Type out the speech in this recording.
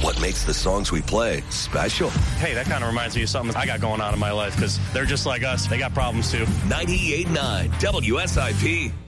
what makes the songs we play special. Hey, that kind of reminds me of something I got going on in my life because they're just like us. They got problems too. 98.9 WSIP.